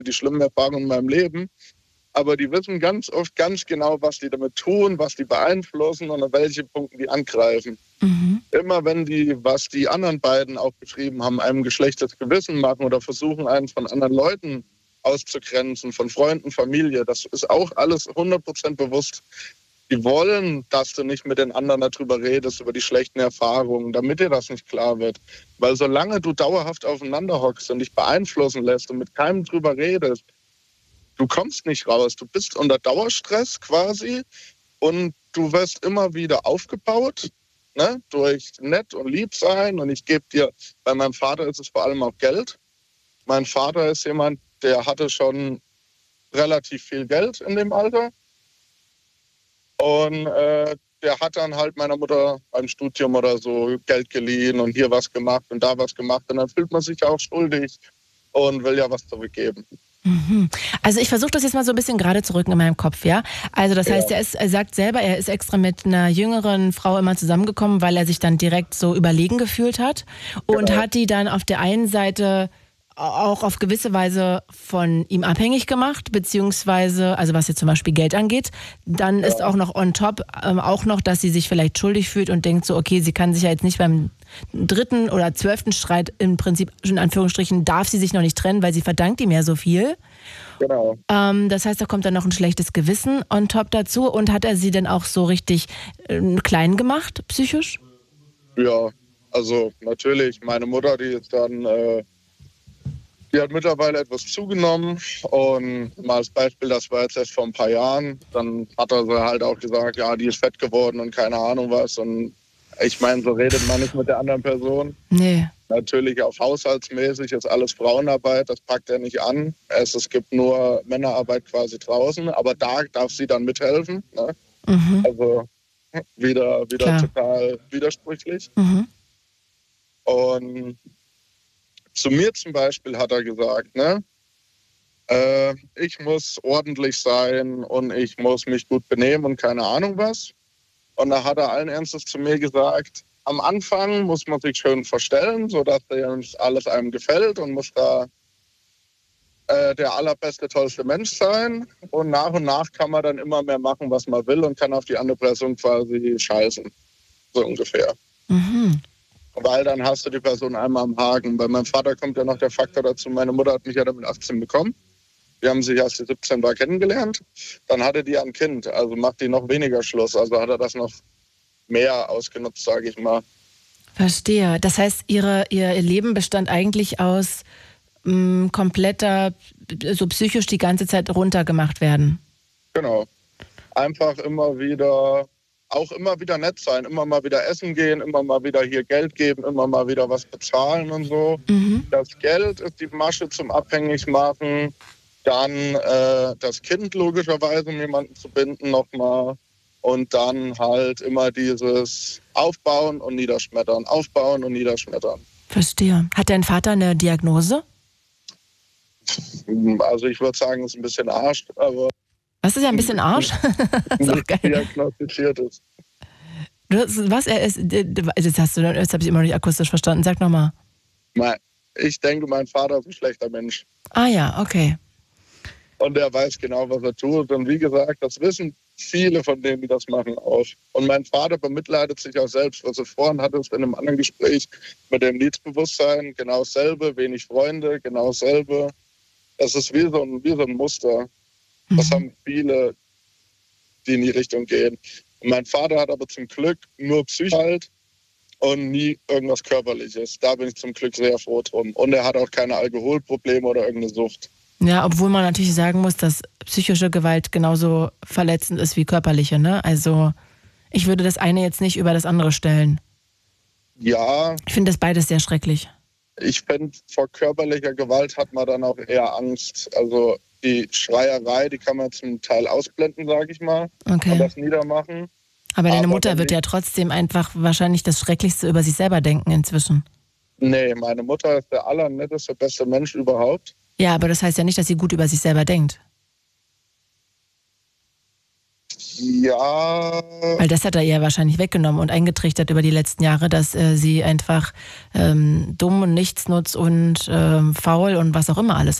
die schlimmen Erfahrungen in meinem Leben. Aber die wissen ganz oft ganz genau, was die damit tun, was die beeinflussen und an welche Punkte die angreifen. Immer wenn die, was die anderen beiden auch beschrieben haben, einem geschlechtes Gewissen machen oder versuchen, einen von anderen Leuten auszugrenzen, von Freunden, Familie, das ist auch alles 100% bewusst. Die wollen, dass du nicht mit den anderen darüber redest, über die schlechten Erfahrungen, damit dir das nicht klar wird. Weil solange du dauerhaft aufeinander hockst und dich beeinflussen lässt und mit keinem drüber redest, du kommst nicht raus. Du bist unter Dauerstress quasi und du wirst immer wieder aufgebaut, ne, durch nett und lieb sein. Und ich gebe dir, bei meinem Vater ist es vor allem auch Geld. Mein Vater ist jemand, der hatte schon relativ viel Geld in dem Alter. Und der hat dann halt meiner Mutter beim Studium oder so Geld geliehen und hier was gemacht und da was gemacht. Und dann fühlt man sich ja auch schuldig und will ja was zurückgeben. Also ich versuche das jetzt mal so ein bisschen gerade zu rücken in meinem Kopf, ja? Also das heißt, er sagt selber, er ist extra mit einer jüngeren Frau immer zusammengekommen, weil er sich dann direkt so überlegen gefühlt hat und hat die dann auf der einen Seite auch auf gewisse Weise von ihm abhängig gemacht, beziehungsweise, also was jetzt zum Beispiel Geld angeht, dann ist auch noch on top auch noch, dass sie sich vielleicht schuldig fühlt und denkt so, okay, sie kann sich ja jetzt nicht beim 3. oder 12. Streit im Prinzip, in Anführungsstrichen, darf sie sich noch nicht trennen, weil sie verdankt ihm ja so viel. Genau. Das heißt, da kommt dann noch ein schlechtes Gewissen on top dazu. Und hat er sie denn auch so richtig klein gemacht, psychisch? Ja, also natürlich, meine Mutter, die ist dann... Die hat mittlerweile etwas zugenommen und mal als Beispiel, das war jetzt erst vor ein paar Jahren, dann hat er halt auch gesagt, ja, die ist fett geworden und keine Ahnung was. Und ich meine, so redet man nicht mit der anderen Person. Nee. Natürlich auch haushaltsmäßig ist alles Frauenarbeit, das packt er nicht an. Es gibt nur Männerarbeit quasi draußen, aber da darf sie dann mithelfen. Ne? Also wieder total widersprüchlich. Und zu mir zum Beispiel hat er gesagt, ne, ich muss ordentlich sein und ich muss mich gut benehmen und keine Ahnung was. Und da hat er allen Ernstes zu mir gesagt, am Anfang muss man sich schön verstellen, sodass alles einem gefällt und muss da der allerbeste, tollste Mensch sein. Und nach kann man dann immer mehr machen, was man will und kann auf die andere Person quasi scheißen. So ungefähr. Weil dann hast du die Person einmal am Haken. Bei meinem Vater kommt ja noch der Faktor dazu, meine Mutter hat mich ja dann mit 18 bekommen. Die haben sich, als sie 17 war, kennengelernt. Dann hatte die ein Kind, also macht die noch weniger Schluss. Also hat er das noch mehr ausgenutzt, sage ich mal. Verstehe. Das heißt, ihr Leben bestand eigentlich aus kompletter, so psychisch die ganze Zeit runtergemacht werden. Genau. Einfach immer wieder... Auch immer wieder nett sein, immer mal wieder essen gehen, immer mal wieder hier Geld geben, immer mal wieder was bezahlen und so. Das Geld ist die Masche zum Abhängigmachen. Dann das Kind logischerweise, um jemanden zu binden nochmal. Und dann halt immer dieses Aufbauen und Niederschmettern, Aufbauen und Niederschmettern. Verstehe. Hat dein Vater eine Diagnose? Also ich würde sagen, es ist ein bisschen Arsch, aber... Was ist ja ein bisschen Arsch? Das ist auch geil. Diagnostiziert ist. Was er ist, jetzt habe ich immer noch nicht akustisch verstanden. Sag nochmal. Ich denke, mein Vater ist ein schlechter Mensch. Ah ja, okay. Und er weiß genau, was er tut. Und wie gesagt, das wissen viele von denen, die das machen, auch. Und mein Vater bemitleidet sich auch selbst. Was er vorhin hatte, ist in einem anderen Gespräch mit dem Liebesbewusstsein genau dasselbe, wenig Freunde, genau dasselbe. Das ist wie so ein Muster. Das haben viele, die in die Richtung gehen. Und mein Vater hat aber zum Glück nur Psyche halt und nie irgendwas Körperliches. Da bin ich zum Glück sehr froh drum. Und er hat auch keine Alkoholprobleme oder irgendeine Sucht. Ja, obwohl man natürlich sagen muss, dass psychische Gewalt genauso verletzend ist wie körperliche, ne? Also ich würde das eine jetzt nicht über das andere stellen. Ja. Ich finde das beides sehr schrecklich. Ich finde, vor körperlicher Gewalt hat man dann auch eher Angst. Also die Schreierei, die kann man zum Teil ausblenden, sage ich mal. Okay. Und das niedermachen. Aber deine Mutter wird ja trotzdem einfach wahrscheinlich das Schrecklichste über sich selber denken inzwischen. Nee, meine Mutter ist der allernetteste, beste Mensch überhaupt. Ja, aber das heißt ja nicht, dass sie gut über sich selber denkt. Ja. Weil das hat er ihr wahrscheinlich weggenommen und eingetrichtert über die letzten Jahre, dass sie einfach dumm und nichtsnutz und faul und was auch immer alles